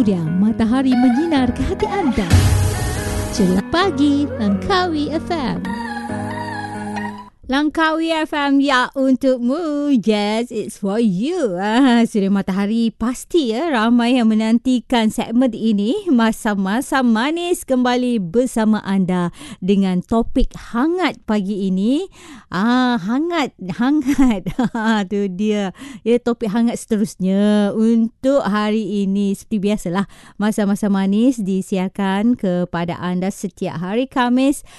Suria Matahari menyinar ke hati anda. Ceria Pagi Langkawi FM. Langkawi FM, ya untukmu. Yes, it's for you. Suria Matahari pasti ramai yang menantikan segmen ini. Masa-masa manis kembali bersama anda dengan topik hangat pagi ini. Hangat. Tu dia. Ya, topik hangat seterusnya untuk hari ini. Seperti biasalah, masa-masa manis disiarkan kepada anda setiap hari Khamis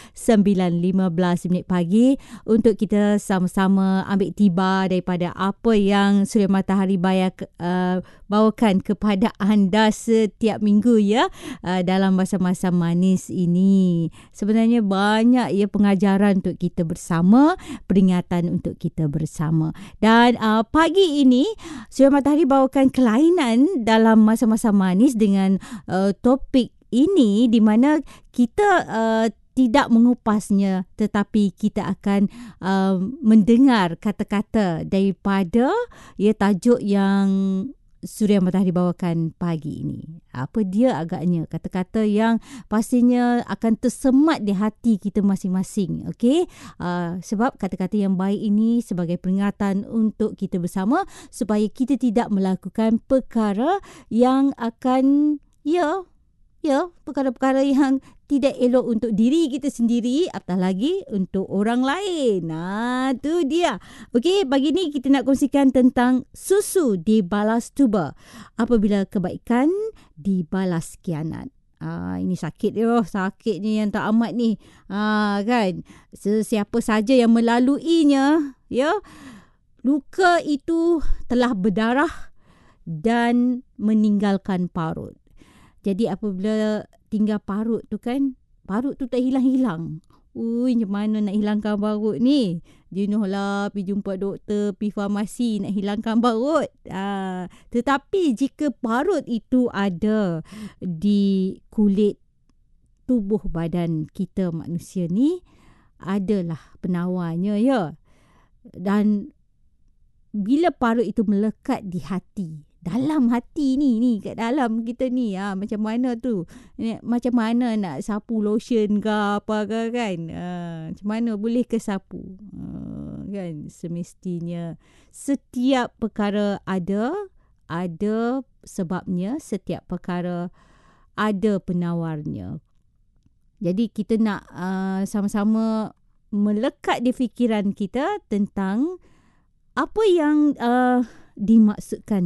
9.15 pagi untuk kita sama-sama ambil tiba daripada apa yang Suria Matahari bawakan kepada anda setiap minggu dalam masa-masa manis ini. Sebenarnya banyak pengajaran untuk kita bersama, peringatan untuk kita bersama. Dan pagi ini Suria Matahari bawakan kelainan dalam masa-masa manis dengan topik ini, di mana kita tidak mengupasnya, tetapi kita akan mendengar kata-kata daripada tajuk yang Suria Matahari bawakan pagi ini. Apa dia agaknya? Kata-kata yang pastinya akan tersemat di hati kita masing-masing. Okey? Sebab kata-kata yang baik ini sebagai peringatan untuk kita bersama supaya kita tidak melakukan perkara yang akan perkara-perkara yang tidak elok untuk diri kita sendiri, apatah lagi untuk orang lain. Tu dia. Okey, pagi ni kita nak kongsikan tentang susu dibalas tuba apabila kebaikan dibalas khianat. Ini sakit sakitnya yang tak amat ni. Kan? Sesiapa saja yang melaluinya, luka itu telah berdarah dan meninggalkan parut. Jadi apabila tinggal parut tu kan, parut tu tak hilang-hilang. Macam mana nak hilangkan parut ni? Jenuhlah pergi jumpa doktor, pergi farmasi nak hilangkan parut. Tetapi jika parut itu ada di kulit tubuh badan kita manusia ni, adalah penawarnya Dan bila parut itu melekat di hati, dalam hati ni kat dalam kita ni, macam mana tu, macam mana nak sapu lotion ke apa ke kan, macam mana boleh ke sapu, kan? Semestinya setiap perkara ada sebabnya, setiap perkara ada penawarnya. Jadi kita nak sama-sama melekat di fikiran kita tentang apa yang dimaksudkan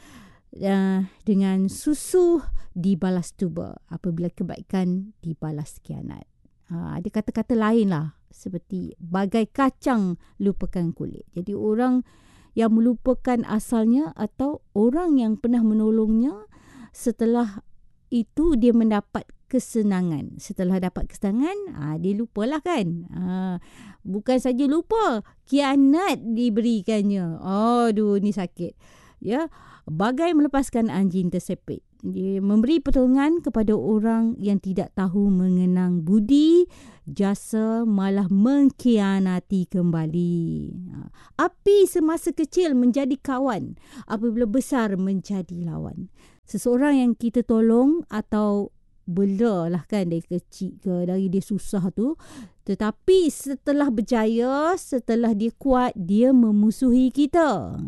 dengan susu dibalas tuba apabila kebaikan dibalas khianat. Ada kata-kata lain lah, seperti bagai kacang lupakan kulit. Jadi orang yang melupakan asalnya atau orang yang pernah menolongnya, setelah itu dia mendapat kesenangan. Setelah dapat kesenangan, dia lupalah kan. Bukan saja lupa, khianat diberikannya. Aduh, ni sakit. Bagai melepaskan anjing tersepit. Dia memberi pertolongan kepada orang yang tidak tahu mengenang budi jasa, malah mengkhianati kembali. Api semasa kecil menjadi kawan, apabila besar menjadi lawan. Seseorang yang kita tolong atau bela lah kan, dari kecil ke, dari dia susah tu, tetapi setelah berjaya, setelah dia kuat, dia memusuhi kita.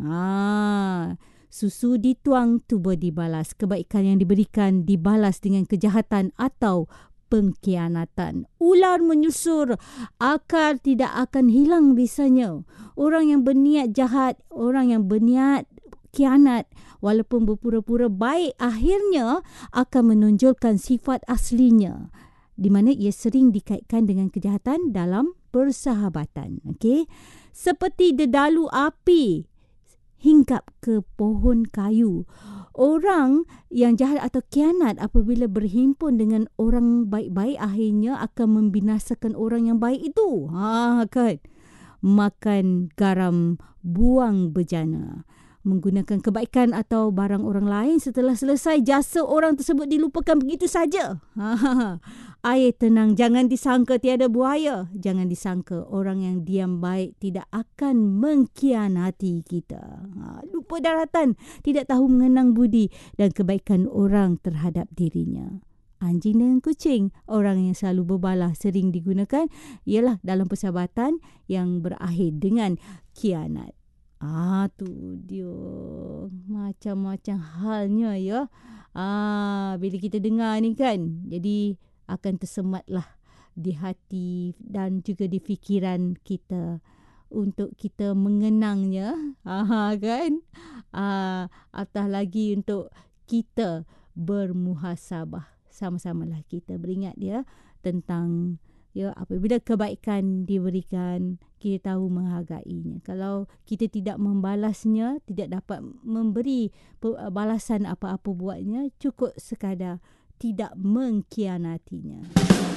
Susu dituang, tuba dibalas. Kebaikan yang diberikan dibalas dengan kejahatan atau pengkhianatan. Ular menyusur, akar tidak akan hilang bisanya. Orang yang berniat jahat, orang yang berniat khianat, walaupun berpura-pura baik, akhirnya akan menonjolkan sifat aslinya, di mana ia sering dikaitkan dengan kejahatan dalam persahabatan. Okey, seperti dedalu api hinggap ke pohon kayu. Orang yang jahat atau khianat apabila berhimpun dengan orang baik-baik, akhirnya akan membinasakan orang yang baik itu. Kan? Makan garam, buang bejana. menggunakan kebaikan atau barang orang lain setelah selesai jasa orang tersebut dilupakan begitu saja. Air tenang, jangan disangka tiada buaya. Jangan disangka orang yang diam baik tidak akan mengkhianati kita. Lupa daratan, tidak tahu mengenang budi dan kebaikan orang terhadap dirinya. Anjing dan kucing, orang yang selalu berbalas sering digunakan ialah dalam persahabatan yang berakhir dengan khianat. Tu dia. Macam-macam halnya ya. Bila kita dengar ni kan, jadi akan tersematlah di hati dan juga di fikiran kita untuk kita mengenangnya. Kan? Atau lagi untuk kita bermuhasabah. Sama-samalah kita beringat dia tentang apabila kebaikan diberikan, kita tahu menghargainya. Kalau kita tidak membalasnya, tidak dapat memberi balasan apa-apa buatnya, cukup sekadar tidak mengkhianatinya.